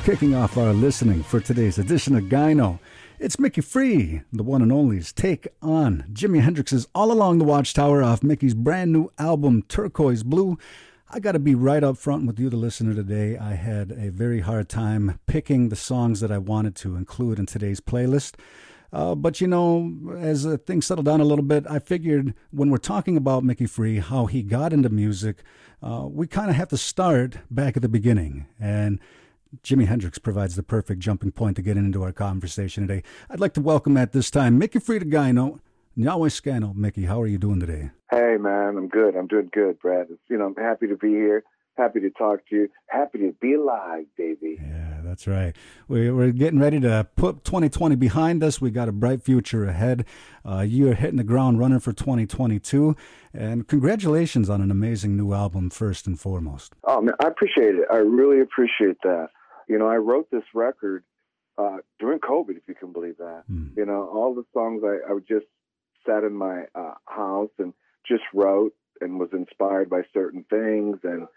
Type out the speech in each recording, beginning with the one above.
Kicking off our listening for today's edition of Gyno, it's Mickey Free, the one and only's take on Jimi Hendrix's All Along the Watchtower off Mickey's brand new album, Turquoise Blue. I got to be right up front with you, the listener, today. I had a very hard time picking the songs that I wanted to include in today's playlist. But, you know, as things settled down a little bit, I figured when we're talking about Mickey Free, how he got into music, we kind of have to start back at the beginning. And Jimi Hendrix provides the perfect jumping point to get into our conversation today. I'd like to welcome at this time Mickey Free to Gyno, Yahweh Scano. Mickey, how are you doing today? Hey, man, I'm good. I'm doing good, Brad. I'm happy to be here. Happy to talk to you. Happy to be alive, baby. Yeah, that's right. We're getting ready to put 2020 behind us. We got a bright future ahead. You're hitting the ground running for 2022. And congratulations on an amazing new album, first and foremost. Oh, man, I appreciate it. I really appreciate that. I wrote this record during COVID, if you can believe that. All the songs I just sat in my house and just wrote and was inspired by certain things. And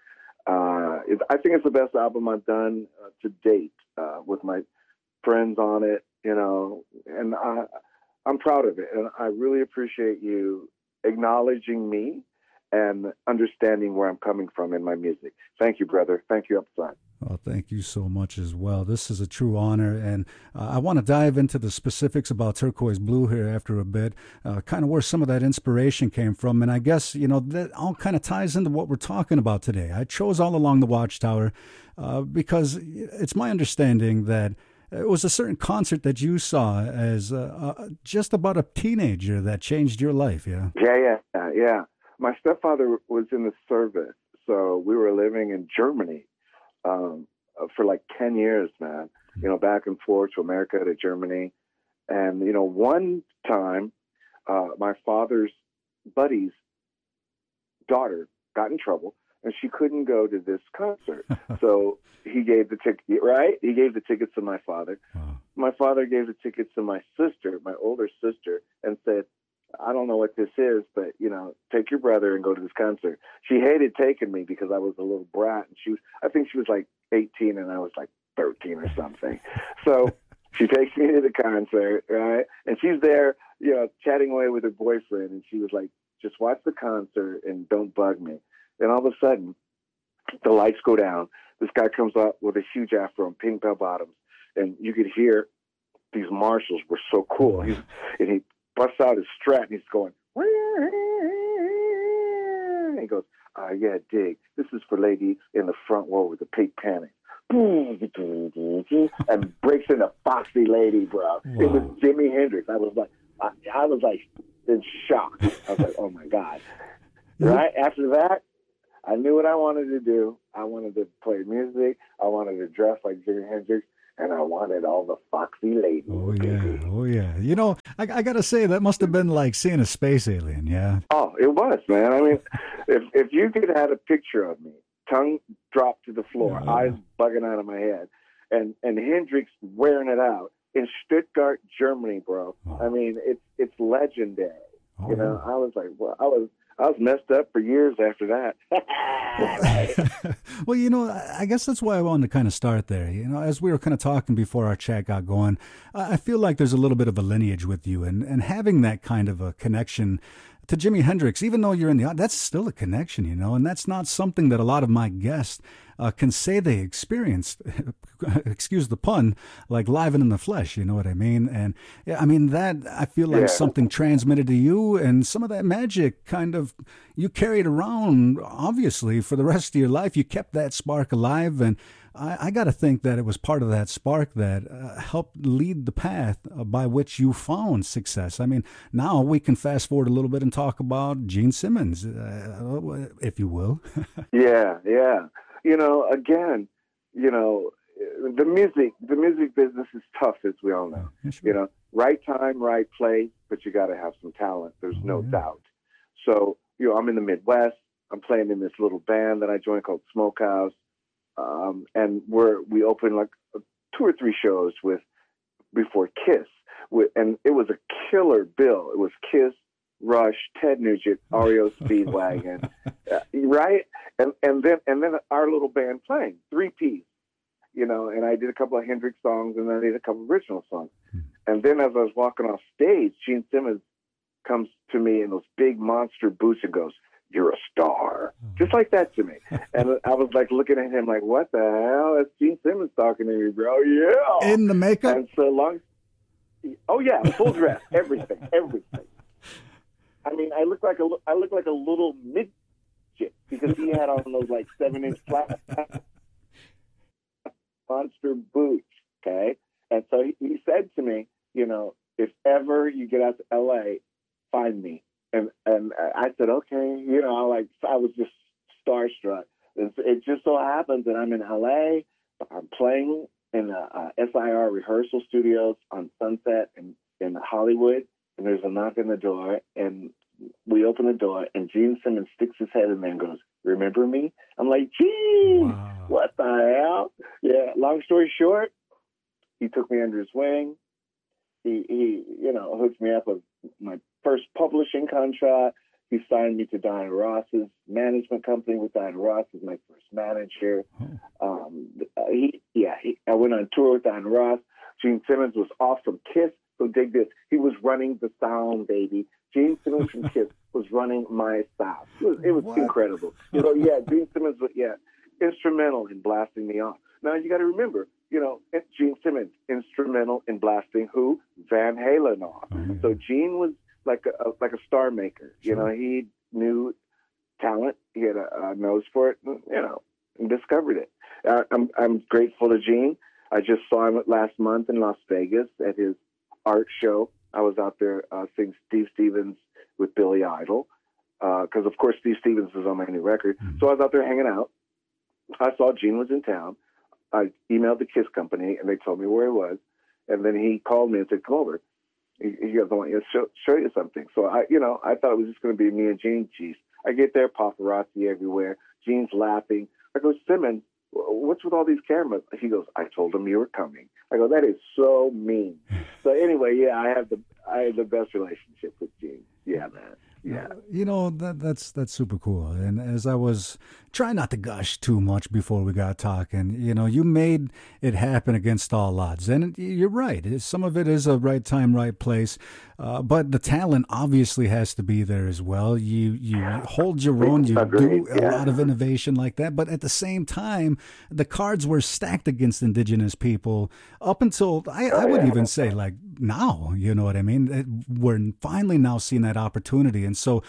I think it's the best album I've done to date with my friends on it, and I'm proud of it. And I really appreciate you acknowledging me and understanding where I'm coming from in my music. Thank you, brother. Thank you up front. Well, thank you so much as well. This is a true honor, and I want to dive into the specifics about Turquoise Blue here after a bit, kind of where some of that inspiration came from. And I guess, that all kind of ties into what we're talking about today. I chose All Along the Watchtower because it's my understanding that it was a certain concert that you saw as just about a teenager that changed your life, yeah? Yeah. My stepfather was in the service, so we were living in Germany for like 10 years, man, back and forth to America, to Germany. And, one time, my father's buddy's daughter got in trouble and she couldn't go to this concert. So he gave the ticket, right? He gave the tickets to my father. Wow. My father gave the tickets to my sister, my older sister, and said, I don't know what this is, but, take your brother and go to this concert. She hated taking me because I was a little brat. And I think she was like 18 and I was like 13 or something. So she takes me to the concert, right? And she's there, chatting away with her boyfriend. And she was like, just watch the concert and don't bug me. Then all of a sudden, the lights go down. This guy comes up with a huge afro and pink bell bottoms. And you could hear these marshals were so cool. And he busts out his Strat and he's going, and he goes, yeah, dig. This is for lady in the front row with the pink panties. And breaks into Foxy Lady, bro. Wow. It was Jimi Hendrix. I was like in shock. I was like, oh my God. Right after that, I knew what I wanted to do. I wanted to play music. I wanted to dress like Jimi Hendrix. And I wanted all the foxy ladies. Oh, yeah. I got to say, that must have been like seeing a space alien, yeah? Oh, it was, man. I mean, if you could have a picture of me, tongue dropped to the floor, eyes bugging out of my head, and Hendrix wearing it out in Stuttgart, Germany, bro. Oh. I mean, it's legendary. Oh. I was like, well, I was messed up for years after that. Well, I guess that's why I wanted to kind of start there. As we were kind of talking before our chat got going, I feel like there's a little bit of a lineage with you, and having that kind of a connection to Jimi Hendrix, even though you're in the, that's still a connection, and that's not something that a lot of my guests can say they experienced, excuse the pun, like live and in the flesh, you know what I mean? And I mean, that I feel like something transmitted to you, and some of that magic kind of, you carried around, obviously, for the rest of your life. You kept that spark alive, and I got to think that it was part of that spark that helped lead the path by which you found success. I mean, now we can fast forward a little bit and talk about Gene Simmons, if you will. Yeah. Again, the music business is tough, as we all know. Yeah, sure. Right time, right place, but you got to have some talent. There's no doubt. So, I'm in the Midwest. I'm playing in this little band that I joined called Smokehouse. And we opened like 2 or 3 shows before Kiss, and it was a killer bill. It was Kiss, Rush, Ted Nugent, REO Speedwagon, right? And then our little band playing 3 piece, and I did a couple of Hendrix songs, and then I did a couple of original songs. And then as I was walking off stage, Gene Simmons comes to me in those big monster boots and goes, "You're a star." Just like that to me. And I was like looking at him like, what the hell? That's Gene Simmons talking to me, bro. Yeah. In the makeup? And so oh yeah, full dress, everything. I mean, I look like a little midget because he had on those like 7-inch flat monster boots. Okay. And so he said to me, if ever you get out to LA, find me. And I said, okay, I was just starstruck. It just so happens that I'm in LA. I'm playing in the SIR rehearsal studios on Sunset in Hollywood. And there's a knock on the door, and we open the door, and Gene Simmons sticks his head in there and goes, "Remember me?" I'm like, Gene, wow. What the hell? Yeah. Long story short, he took me under his wing. He hooked me up with my first publishing contract. He signed me to Diana Ross's management company with Diana Ross as my first manager. I went on tour with Diana Ross. Gene Simmons was off from Kiss. So dig this. He was running the sound, baby. Gene Simmons from Kiss was running my sound. It was incredible. Gene Simmons was, instrumental in blasting me off. Now, you got to remember, Gene Simmons, instrumental in blasting who? Van Halen off. Mm-hmm. So Gene was like a star maker. Sure. He knew talent. He had a nose for it, and discovered it. I'm grateful to Gene. I just saw him last month in Las Vegas at his art show. I was out there seeing Steve Stevens with Billy Idol because, of course, Steve Stevens is on my new record. Mm-hmm. So I was out there hanging out. I saw Gene was in town. I emailed the Kiss company, and they told me where he was. And then he called me and said, "Come over." He goes, "I want you to show you something." So I thought it was just going to be me and Gene. Geez, I get there, paparazzi everywhere. Gene's laughing. I go, "Simmons, what's with all these cameras?" He goes, "I told them you were coming." I go, "That is so mean." So anyway, I have the best relationship with Gene. Yeah, man. Yeah. That's super cool. And as I was trying not to gush too much before we got talking, you made it happen against all odds. And you're right. Some of it is a right time, right place. But the talent obviously has to be there as well. You hold your own. You do a lot of innovation like that. But at the same time, the cards were stacked against Indigenous people up until, I would even say, like now, you know what I mean? We're finally now seeing that opportunity. And so,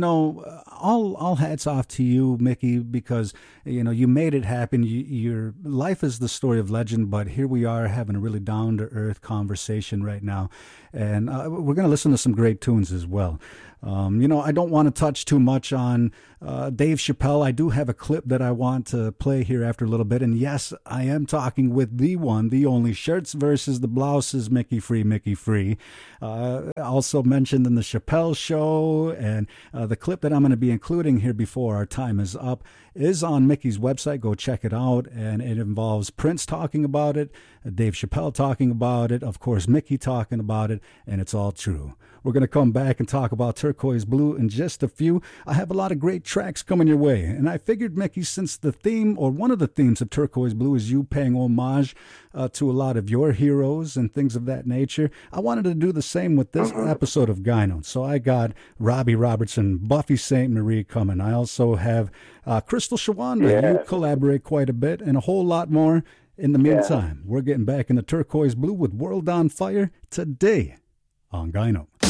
all hats off to you, Mickey, because, you made it happen. Your life is the story of legend, but here we are having a really down-to-earth conversation right now. And we're going to listen to some great tunes as well. I don't want to touch too much on Dave Chappelle. I do have a clip that I want to play here after a little bit. And yes, I am talking with the one, the only Shirts versus the Blouses, Mickey Free. Also mentioned in the Chappelle show. And the clip that I'm going to be including here before our time is up is on Mickey's website. Go check it out. And it involves Prince talking about it, Dave Chappelle talking about it, of course, Mickey talking about it, and it's all true. We're going to come back and talk about Turquoise Blue in just a few. I have a lot of great tracks coming your way. And I figured, Mickey, since the theme or one of the themes of Turquoise Blue is you paying homage to a lot of your heroes and things of that nature, I wanted to do the same with this episode of Guy Notes. So I got Robbie Robertson, Buffy St. Marie coming. I also have Crystal Shawanda. Yeah. You collaborate quite a bit and a whole lot more. In the meantime, we're getting back into Turquoise Blue with World on Fire today on Guy Notes.